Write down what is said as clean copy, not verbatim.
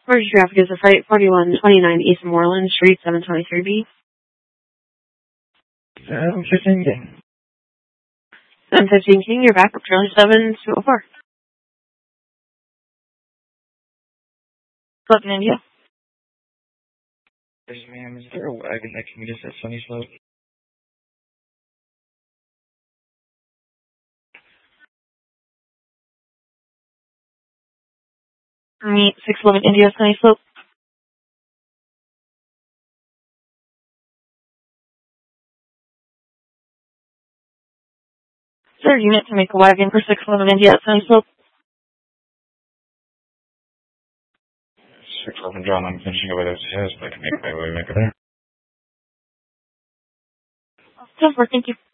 Emergency traffic is a Flight 4129 East Moreland Street, 723B. 715 King. 715 King, you're back up Charlie 7204. 11 India. Yes, ma'am. Is there a wagon that can meet us at Sunny Slope? Meet 611 India, Sunny Slope. Is there a unit to make a wagon for 611 India at Sunny Slope? 611 John, I'm finishing up with OCS, but I can make my way back there. Just work, thank you.